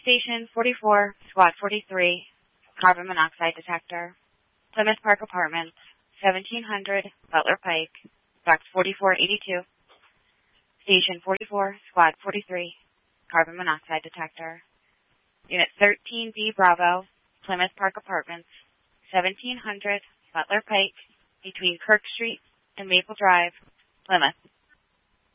Station 44, Squad 43, carbon monoxide detector. Plymouth Park Apartments, 1700 Butler Pike, box 4482. Station 44, Squad 43, carbon monoxide detector. Unit 13B Bravo, Plymouth Park Apartments, 1700 Butler Pike, between Kirk Street and Maple Drive, Plymouth.